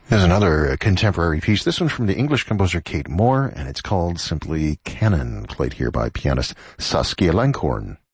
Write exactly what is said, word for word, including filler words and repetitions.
There's another contemporary piece. This one's from the English composer Kate Moore, and it's called simply Canon, played here by pianist Saskia Langhorn.